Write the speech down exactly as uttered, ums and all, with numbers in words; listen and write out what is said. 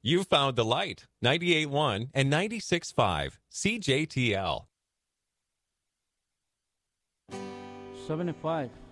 You found the light. ninety-eight point one and ninety-six point five C J T L. seventy-five.